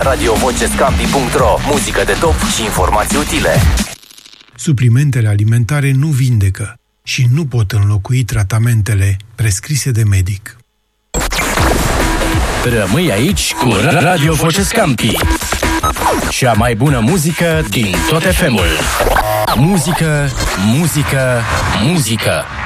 radiovocescampi.ro. Muzică de top și informații utile. Suplimentele alimentare nu vindecă și nu pot înlocui tratamentele prescrise de medic. Rămâi aici cu Radio Vocescampi. Cea mai bună muzică din tot FM-ul. Muzică, muzică, muzică.